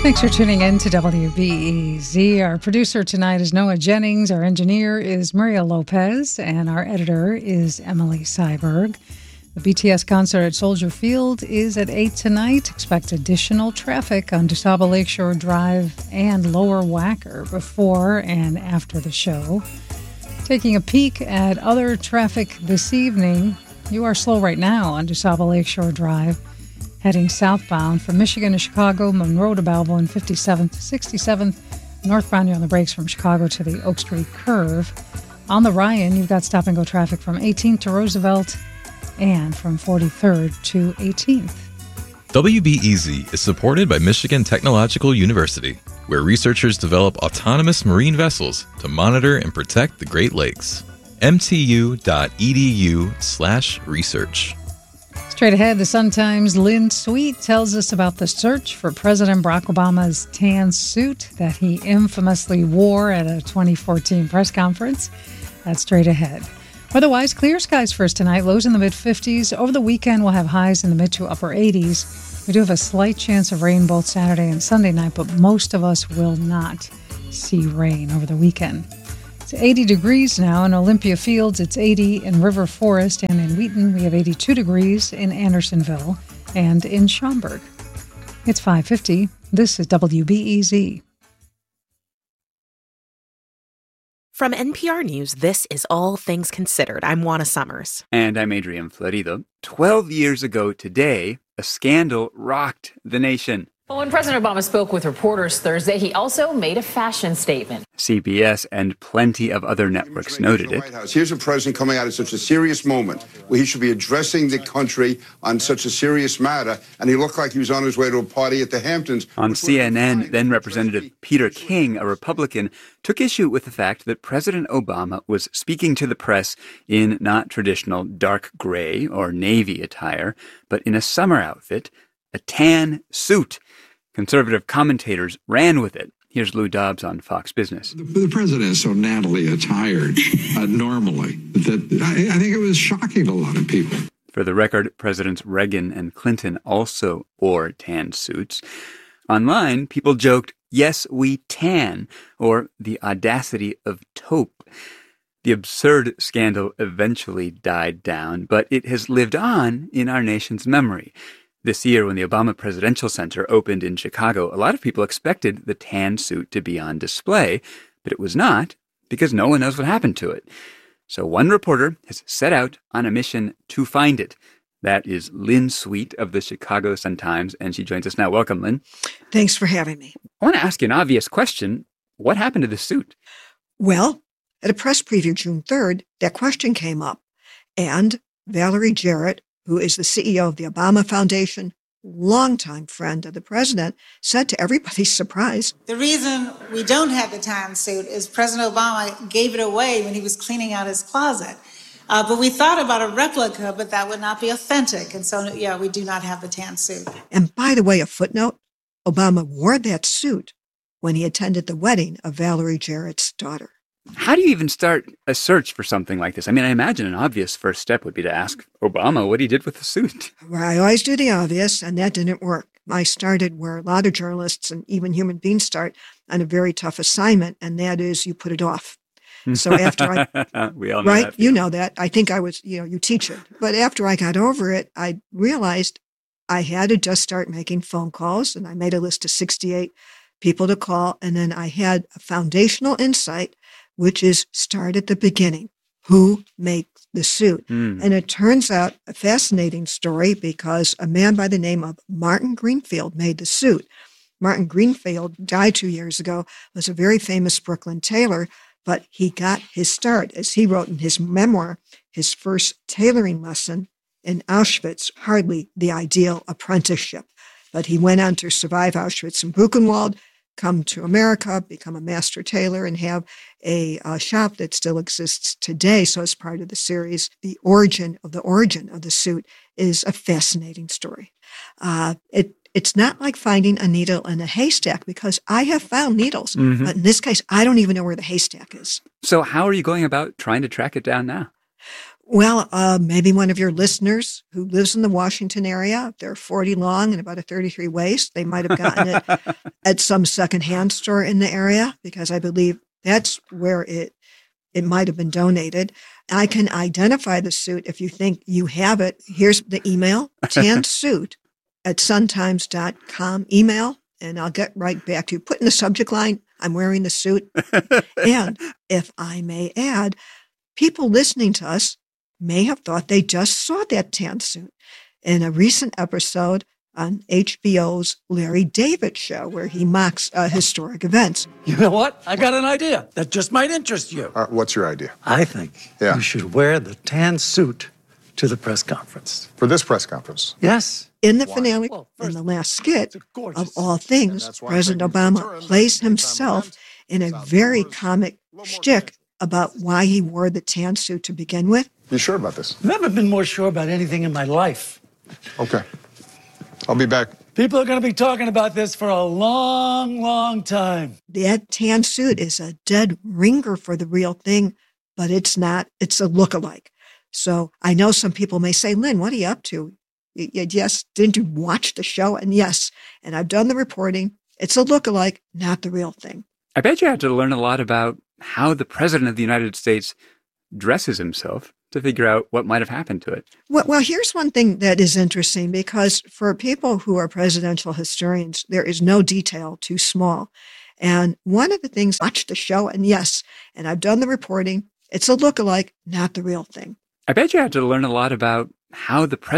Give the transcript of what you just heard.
Thanks for tuning in to WBEZ. Our producer tonight is Noah Jennings. Our engineer is Maria Lopez. And our editor is Emily Seiberg. The BTS concert at Soldier Field is at 8 tonight. Expect additional traffic on DuSable Lakeshore Drive and Lower Wacker before and after the show. Taking a peek at other traffic this evening, you are slow right now on DuSable Lakeshore Drive. Heading southbound from Michigan to Chicago, Monroe to Balboa, 57th to 67th. Northbound, you're on the brakes from Chicago to the Oak Street curve. On the Ryan, you've got stop-and-go traffic from 18th to Roosevelt and from 43rd to 18th. WBEZ is supported by Michigan Technological University, where researchers develop autonomous marine vessels to monitor and protect the Great Lakes. mtu.edu/research. Straight ahead, the Sun-Times' Lynn Sweet tells us about the search for President Barack Obama's tan suit that he infamously wore at a 2014 press conference. That's straight ahead. Otherwise, clear skies for us tonight, lows in the mid-50s. Over the weekend, we'll have highs in the mid to upper 80s. We do have a slight chance of rain both Saturday and Sunday night, but most of us will not see rain over the weekend. It's 80 degrees now in Olympia Fields. It's 80 in River Forest, and in Wheaton we have 82 degrees in Andersonville and in Schaumburg. It's 5:50. This is WBEZ. From NPR News, this is All Things Considered. I'm Juana Summers. And I'm Adrian Florido. 12 years ago today, a scandal rocked the nation. Well, when President Obama spoke with reporters Thursday, he also made a fashion statement. CBS and plenty of other networks noted it. Here's a president coming out at such a serious moment where he should be addressing the country on such a serious matter, and he looked like he was on his way to a party at the Hamptons. On CNN, then Representative Peter King, a Republican, took issue with the fact that President Obama was speaking to the press in not traditional dark gray or navy attire, but in a summer outfit, a tan suit. Conservative commentators ran with it. Here's Lou Dobbs on Fox Business. The president is so nattily attired normally that I think it was shocking to a lot of people. For the record, Presidents Reagan and Clinton also wore tan suits. Online, people joked, "Yes, we tan," or the audacity of taupe. The absurd scandal eventually died down, but it has lived on in our nation's memory. This year, when the Obama Presidential Center opened in Chicago, a lot of people expected the tan suit to be on display, but it was not, because no one knows what happened to it. So one reporter has set out on a mission to find it. That is Lynn Sweet of the Chicago Sun-Times, and she joins us now. Welcome, Lynn. Thanks for having me. I want to ask you an obvious question. What happened to the suit? Well, at a press preview June 3rd, that question came up, and Valerie Jarrett, who is the CEO of the Obama Foundation, longtime friend of the president, said to everybody's surprise, "The reason we don't have the tan suit is President Obama gave it away when he was cleaning out his closet. But we thought about a replica, but that would not be authentic. And so, yeah, we do not have the tan suit." And by the way, a footnote, Obama wore that suit when he attended the wedding of Valerie Jarrett's daughter. How do you even start a search for something like this? I mean, I imagine an obvious first step would be to ask Obama what he did with the suit. Well, I always do the obvious, and that didn't work. I started where a lot of journalists and even human beings start, on a very tough assignment, and that is you put it off. So after we all know right, that. you know that. I think I was, you teach it. But after I got over it, I realized I had to just start making phone calls, and I made a list of 68 people to call, and then I had a foundational insight, which is start at the beginning. Who makes the suit? And it turns out a fascinating story because a man by the name of Martin Greenfield made the suit. Martin Greenfield died 2 years ago, was a very famous Brooklyn tailor, but he got his start, as he wrote in his memoir, his first tailoring lesson in Auschwitz, hardly the ideal apprenticeship. But he went on to survive Auschwitz and Buchenwald, come to America, become a master tailor, and have a shop that still exists today. So as part of the series, the origin of the suit is a fascinating story. It's not like finding a needle in a haystack, because I have found needles. But in this case, I don't even know where the haystack is. So how are you going about trying to track it down now? Well, maybe one of your listeners who lives in the Washington area, they're 40 long and about a 33 waist. They might have gotten it at some secondhand store in the area, because I believe that's where it might have been donated. I can identify the suit if you think you have it. Here's the email, tansuit@suntimes.com email, and I'll get right back to you. Put in the subject line, I'm wearing the suit. And if I may add, people listening to us may have thought they just saw that tan suit in a recent episode on HBO's Larry David show, where he mocks historic events. You know what? I got an idea that just might interest you. What's your idea? I think you should wear the tan suit to the press conference. For this press conference? Yes. In the finale, in the last skit, of all things, President Obama plays himself in a very comic shtick about why he wore the tan suit to begin with. You sure about this? Never been more sure about anything in my life. Okay. I'll be back. People are going to be talking about this for a long, long time. That tan suit is a dead ringer for the real thing, but it's not. It's a lookalike. So I know some people may say, Lynn, what are you up to? Yes, didn't you watch the show? And yes, and I've done the reporting. It's a lookalike, not the real thing. I bet you had to learn a lot about how the President of the United States dresses himself to figure out what might have happened to it. Well, here's one thing that is interesting, because for people who are presidential historians, there is no detail too small. And one of the things, watch the show, and yes, and I've done the reporting, it's a lookalike, not the real thing. I bet you had to learn a lot about how the President